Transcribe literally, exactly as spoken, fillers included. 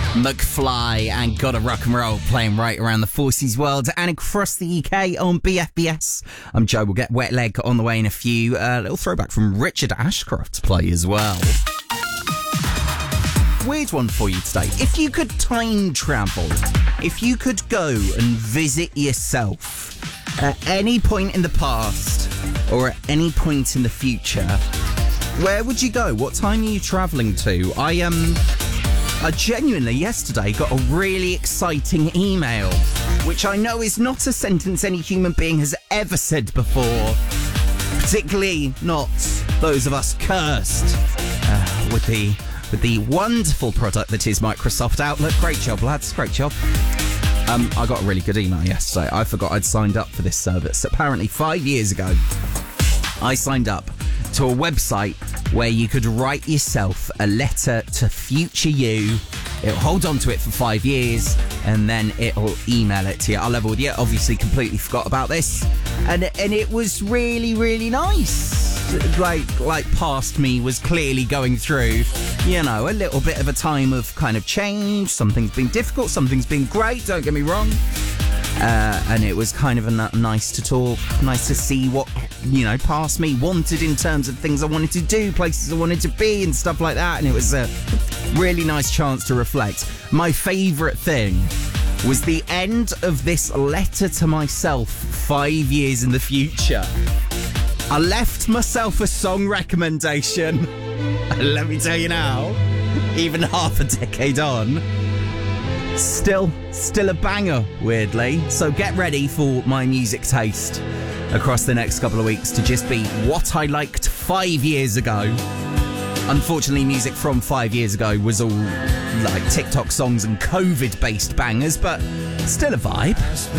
McFly and Gotta Rock and Roll playing right around the Forces world and across the U K on B F B S. I'm Joe. We'll get Wet Leg on the way in a few. A uh, little throwback from Richard Ashcroft to play as well. Weird one for you today. If you could time travel, if you could go and visit yourself at any point in the past or at any point in the future, where would you go? What time are you travelling to? I um, I genuinely yesterday got a really exciting email, which I know is not a sentence any human being has ever said before, particularly not those of us cursed uh, with the with the wonderful product that is Microsoft Outlook. Great job, lads. Great job. Um, I got a really good email yesterday. I forgot I'd signed up for this service. Apparently, five years ago, I signed up to a website where you could write yourself a letter to future you. It'll hold on to it for five years and then it'll email it to you. I'll level with you. Obviously, completely forgot about this. And and it was really, really nice. Like, like past me was clearly going through, you know, a little bit of a time of kind of change. Something's been difficult, something's been great, don't get me wrong. Uh, and it was kind of a n- nice to talk, nice to see what, you know, past me wanted in terms of things I wanted to do, places I wanted to be and stuff like that. And it was a really nice chance to reflect. My favourite thing was the end of this letter to myself five years in the future. I left myself a song recommendation. Let me tell you now, even half a decade on, still, still a banger, weirdly. So get ready for my music taste across the next couple of weeks to just be what I liked five years ago. Unfortunately, music from five years ago was all like TikTok songs and COVID-based bangers, but still a vibe.